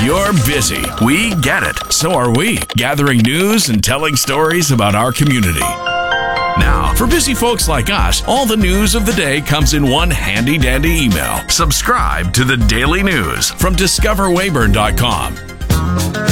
You're busy. We get it. So are we. Gathering news and telling stories about our community. Now, for busy folks like us, all the news of the day comes in one handy-dandy email. Subscribe to the Daily News from discoverweyburn.com.